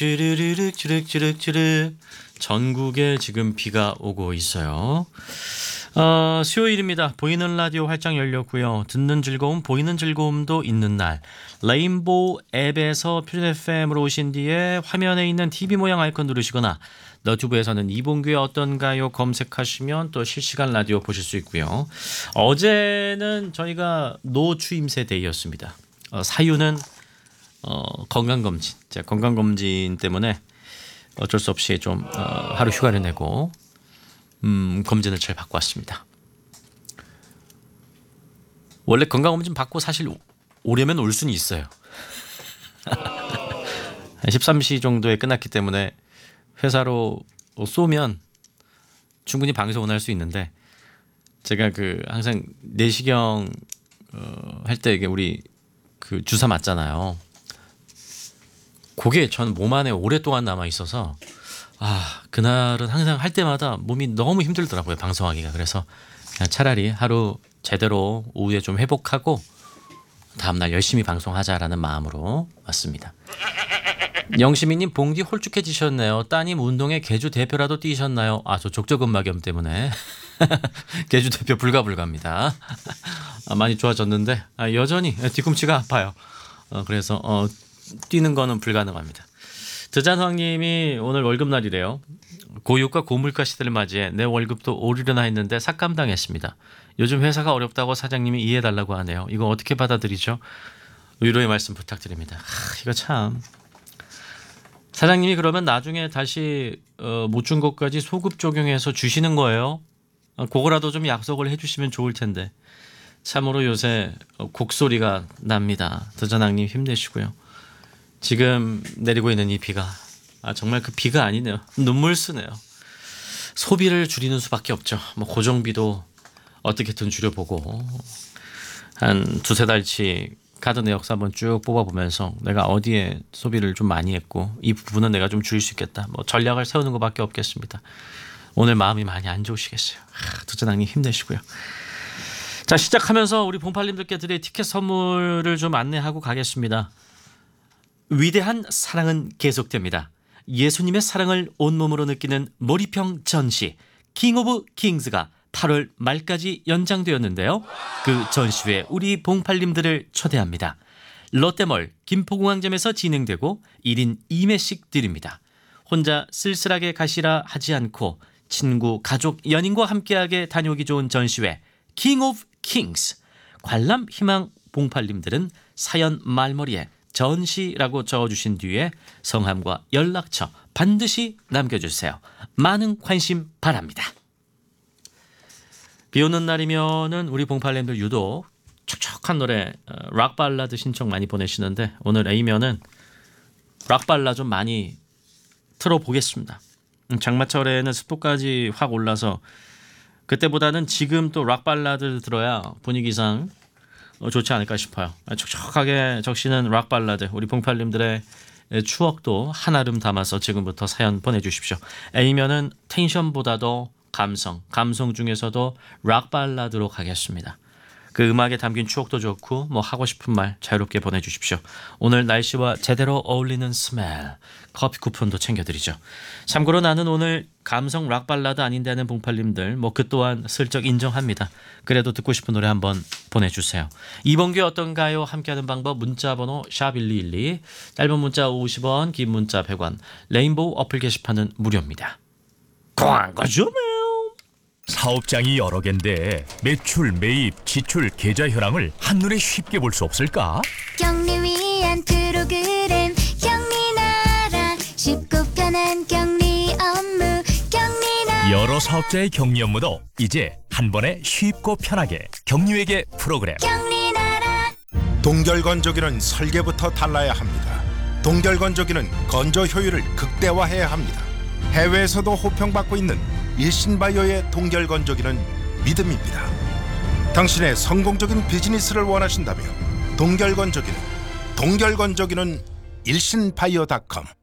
쭈르르륵 쭈륵쭈륵쭈륵. 전국에 지금 비가 오고 있어요. 수요일입니다. 보이는 라디오 활짝 열렸고요. 듣는 즐거움, 보이는 즐거움도 있는 날. 레인보우 앱에서 표준 FM으로 오신 뒤에 화면에 있는 TV 모양 아이콘 누르시거나 너튜브에서는 이봉규의 어떤가요 검색하시면 또 실시간 라디오 보실 수 있고요. 어제는 저희가 노추임새 데이였습니다. 사유는 건강검진. 제가 건강검진 때문에 어쩔 수 없이 좀 하루 휴가를 내고 검진을 잘 받고 왔습니다. 원래 건강검진 받고 사실 오려면 올 수는 있어요. 13시 정도에 끝났기 때문에 회사로 쏘면 충분히 방송을 할 수 있는데 제가 항상 내시경 할 때 우리 주사 맞잖아요. 그게 전 몸 안에 오랫동안 남아 있어서 그날은 항상 할 때마다 몸이 너무 힘들더라고요, 방송하기가. 그래서 그냥 차라리 하루 제대로 오후에 좀 회복하고 다음날 열심히 방송하자라는 마음으로 왔습니다. 영시민님, 봉디 홀쭉해지셨네요. 따님 운동에 개주 대표라도 뛰셨나요? 저 족저근막염 때문에 개주 대표 불가불가입니다. 많이 좋아졌는데 여전히 뒤꿈치가 아파요. 그래서 뛰는 거는 불가능합니다. 드잔황님이 오늘 월급날이래요. 고유가 고물가 시대를 맞이해 내 월급도 오르려나 했는데 삭감당했습니다. 요즘 회사가 어렵다고 사장님이 이해해달라고 하네요. 이거 어떻게 받아들이죠? 위로의 말씀 부탁드립니다. 이거 참. 사장님이 그러면 나중에 다시 못 준 것까지 소급 적용해서 주시는 거예요? 그거라도 좀 약속을 해주시면 좋을 텐데. 참으로 요새 곡소리가 납니다. 드잔황님 힘내시고요. 지금 내리고 있는 이 비가 정말 그 비가 아니네요. 눈물 쓰네요. 소비를 줄이는 수밖에 없죠. 고정비도 어떻게든 줄여보고 한 두세 달치 카드 내역서 한번 쭉 뽑아보면서 내가 어디에 소비를 좀 많이 했고 이 부분은 내가 좀 줄일 수 있겠다. 전략을 세우는 것밖에 없겠습니다. 오늘 마음이 많이 안 좋으시겠어요. 두전왕님 힘내시고요. 자, 시작하면서 우리 봉팔님들께 드릴 티켓 선물을 좀 안내하고 가겠습니다. 위대한 사랑은 계속됩니다. 예수님의 사랑을 온몸으로 느끼는 몰입형 전시 킹 오브 킹스가 8월 말까지 연장되었는데요. 그 전시회에 우리 봉팔님들을 초대합니다. 롯데몰 김포공항점에서 진행되고 1인 2매씩 드립니다. 혼자 쓸쓸하게 가시라 하지 않고 친구, 가족, 연인과 함께하게 다녀오기 좋은 전시회 킹 오브 킹스. 관람 희망 봉팔님들은 사연 말머리에 전시라고 적어주신 뒤에 성함과 연락처 반드시 남겨주세요. 많은 관심 바랍니다. 비 오는 날이면은 우리 봉팔님들 유독 촉촉한 노래 락 발라드 신청 많이 보내시는데 오늘 A면은 락 발라드 좀 많이 틀어보겠습니다. 장마철에는 습도까지 확 올라서 그때보다는 지금 또 락 발라드 들어야 분위기상 좋지 않을까 싶어요. 촉촉하게 적시는 락 발라드 우리 봉팔님들의 추억도 한아름 담아서 지금부터 사연 보내주십시오. A면은 텐션보다도 감성 중에서도 락 발라드로 가겠습니다. 그 음악에 담긴 추억도 좋고 하고 싶은 말 자유롭게 보내주십시오. 오늘 날씨와 제대로 어울리는 스멜 커피 쿠폰도 챙겨드리죠. 참고로 나는 오늘 감성 락 발라드 아닌데 하는 봉팔님들 그 또한 슬쩍 인정합니다. 그래도 듣고 싶은 노래 한번 보내주세요. 이봉규 어떤가요? 함께하는 방법 문자번호 샵1212 짧은 문자 50원 긴 문자 100원 레인보우 어플 게시판은 무료입니다. 광고 좀 해요. 사업장이 여러 갠데 매출, 매입, 지출, 계좌 현황을 한눈에 쉽게 볼 수 없을까? 경리 위한 프로그램 경리나라 쉽고 편한 경리 업무 경리나라. 여러 사업자의 격리 업무도 이제 한 번에 쉽고 편하게 경리회계 프로그램. 경리나라. 동결건조기는 설계부터 달라야 합니다. 동결건조기는 건조 효율을 극대화해야 합니다. 해외에서도 호평받고 있는 일신바이오의 동결건조기는 믿음입니다. 당신의 성공적인 비즈니스를 원하신다면 동결건조기는 일신바이오.com